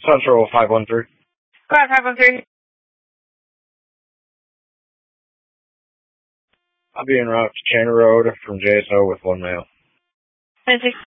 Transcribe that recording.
Central 513. Go ahead, 513. I'll be en route to Chandler Road from JSO with one male. 96.